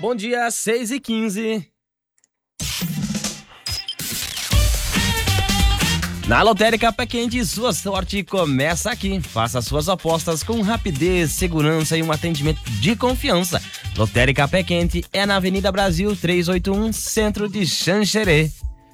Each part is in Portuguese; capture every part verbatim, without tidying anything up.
Bom dia, seis e quinze. Na Lotérica Pé Quente, sua sorte começa aqui. Faça suas apostas com rapidez, segurança e um atendimento de confiança. Lotérica Pé Quente é na Avenida Brasil trezentos e oitenta e um, centro de Xanxerê.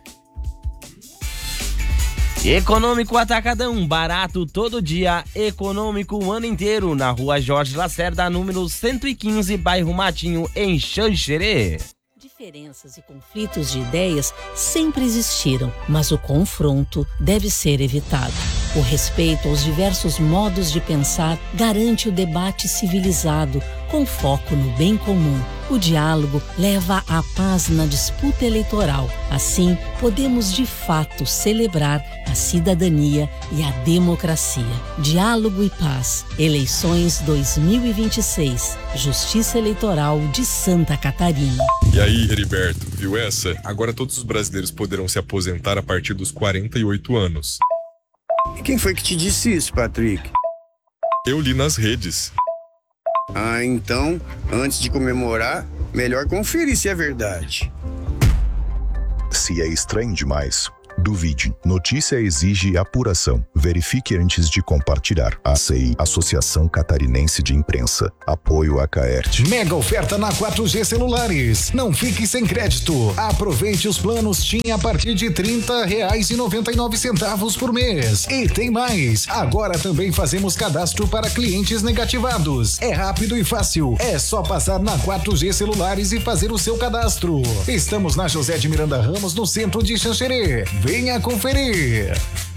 Econômico Atacadão, barato todo dia, econômico o ano inteiro, na Rua Jorge Lacerda, número cento e quinze, bairro Matinho, em Xanxerê. Diferenças e conflitos de ideias sempre existiram, mas o confronto deve ser evitado. O respeito aos diversos modos de pensar garante o debate civilizado, com foco no bem comum. O diálogo leva à paz na disputa eleitoral. Assim, podemos de fato celebrar a cidadania e a democracia. Diálogo e paz. Eleições dois mil e vinte e seis. Justiça Eleitoral de Santa Catarina. E aí, Heriberto, viu essa? Agora todos os brasileiros poderão se aposentar a partir dos quarenta e oito anos. E quem foi que te disse isso, Patrick? Eu li nas redes. Ah, então, antes de comemorar, melhor conferir se é verdade. Se é estranho demais, duvide. Notícia exige apuração. Verifique antes de compartilhar. A C I, Associação Catarinense de Imprensa. Apoio a Caert. Mega oferta na quatro G Celulares. Não fique sem crédito. Aproveite os planos TIM a partir de trinta reais e noventa e nove centavos por mês. E tem mais. Agora também fazemos cadastro para clientes negativados. É rápido e fácil. É só passar na quatro G Celulares e fazer o seu cadastro. Estamos na José de Miranda Ramos, no centro de Xanxerê. Venha conferir!